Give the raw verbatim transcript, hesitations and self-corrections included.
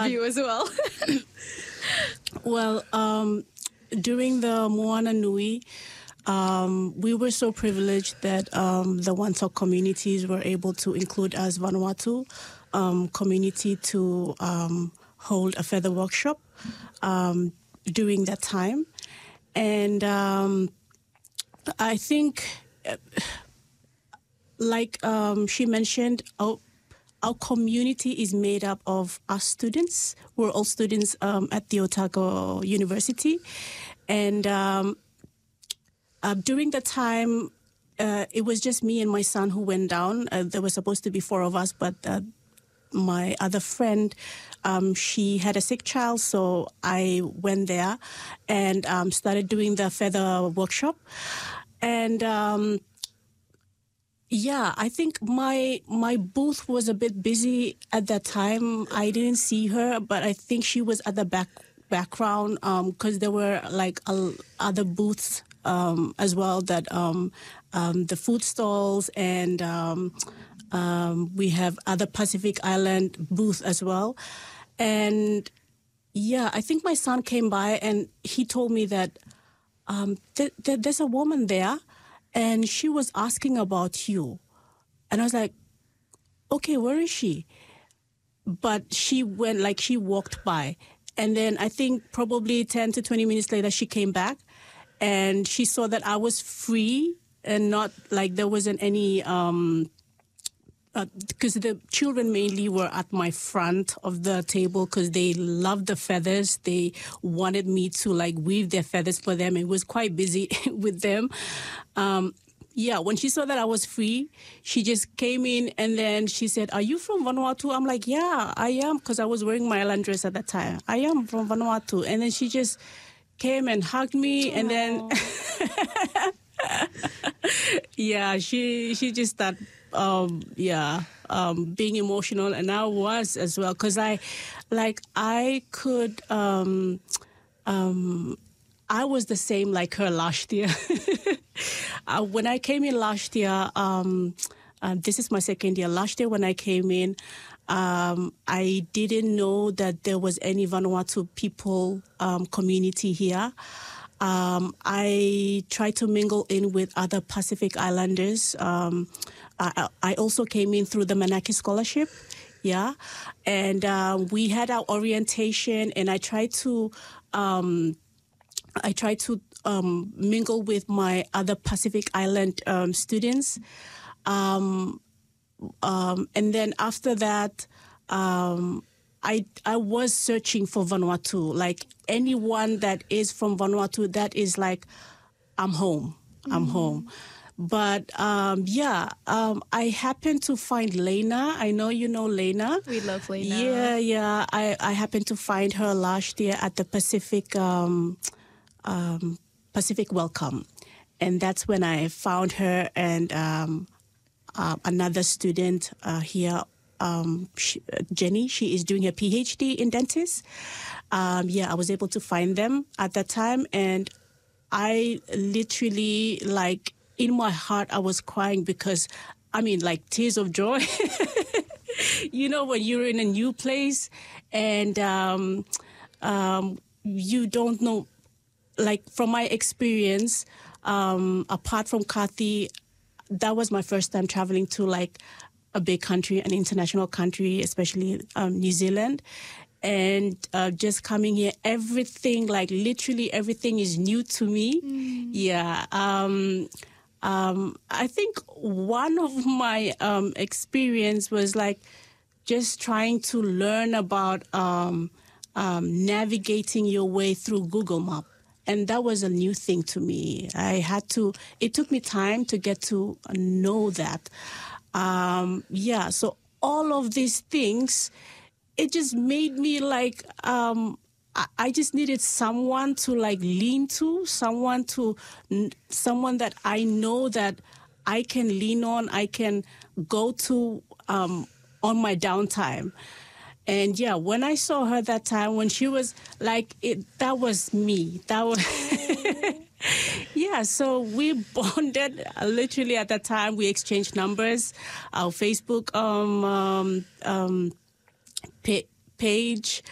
but, view as well. Well, um, during the Moana Nui, um, we were so privileged that um, the Wantok communities were able to include us Vanuatu um, community to um, hold a feather workshop um, during that time. And um, I think, uh, like um, she mentioned, our, our community is made up of us students. We're all students um, at the Otago University. And um, uh, during the time, uh, it was just me and my son who went down. Uh, there were supposed to be four of us, but uh, my other friend, um, she had a sick child, so I went there and um, started doing the feather workshop. And um, yeah, I think my my booth was a bit busy at that time. I didn't see her, but I think she was at the back background because um, there were like uh, other booths um, as well, that um, um, the food stalls, and um, um, we have other Pacific Island booth as well. And yeah, I think my son came by and he told me that um, th- th- there's a woman there and she was asking about you. And I was like, okay, where is she? But she went, like she walked by. And then I think probably ten to twenty minutes later, she came back and she saw that I was free and not like there wasn't any, um, because uh, the children mainly were at my front of the table because they loved the feathers. They wanted me to like weave their feathers for them. It was quite busy with them. Um, yeah, when she saw that I was free, she just came in and then she said, "Are you from Vanuatu?" I'm like, "Yeah, I am," because I was wearing my island dress at that time. "I am from Vanuatu." And then she just came and hugged me. Aww. And then yeah, she she just started um yeah um being emotional, and I was as well, because I like I could um um I was the same like her last year. uh, when I came in last year, um uh, this is my second year. Last year when I came in, um I didn't know that there was any Vanuatu people um community here. Um, I tried to mingle in with other Pacific Islanders. Um, I, I also came in through the Manaki Scholarship, yeah. And uh, we had our orientation, and I tried to, um, I tried to um, mingle with my other Pacific Island um, students. Um, um, and then after that, um, I I was searching for Vanuatu, like anyone that is from Vanuatu, that is like, I'm home, I'm mm. home. But um, yeah, um, I happened to find Lena. I know you know Lena. We love Lena. Yeah, yeah. I, I happened to find her last year at the Pacific um, um, Pacific Welcome. And that's when I found her and um, uh, another student uh, here, Um, she, uh, Jenny, she is doing her PhD in dentist. Um, yeah, I was able to find them at that time. And I literally, like, in my heart, I was crying because, I mean, like, tears of joy. You know, when you're in a new place and um, um, you don't know, like, from my experience, um, apart from Kathy, that was my first time traveling to, like, a big country, an international country, especially um, New Zealand. And uh, just coming here, everything, like literally everything is new to me. Mm. Yeah. Um, um, I think one of my um, experience was like just trying to learn about um, um, navigating your way through Google Maps. And that was a new thing to me. I had to, it took me time to get to know that. Um, yeah, so all of these things, it just made me like, um, I, I just needed someone to like lean to, someone to, someone that I know that I can lean on, I can go to um, on my downtime. And yeah, when I saw her that time, when she was like, it, that was me. That was... Yeah, so we bonded uh, literally at that time. We exchanged numbers. Our Facebook um, um, um, pa- page